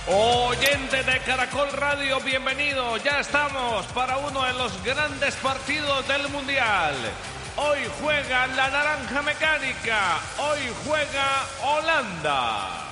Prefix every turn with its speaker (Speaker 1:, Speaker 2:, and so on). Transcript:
Speaker 1: Oyente de Caracol Radio, bienvenido. Ya estamos para uno de los grandes partidos del Mundial. Hoy juega la Naranja Mecánica, hoy juega Holanda.